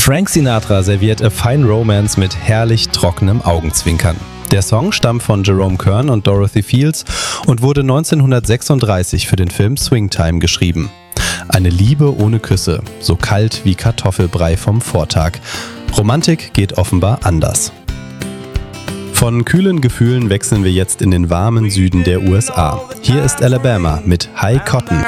Frank Sinatra serviert A Fine Romance mit herrlich trockenem Augenzwinkern. Der Song stammt von Jerome Kern und Dorothy Fields und wurde 1936 für den Film Swingtime geschrieben. Eine Liebe ohne Küsse, so kalt wie Kartoffelbrei vom Vortag. Romantik geht offenbar anders. Von kühlen Gefühlen wechseln wir jetzt in den warmen Süden der USA. Hier ist Alabama mit High Cotton.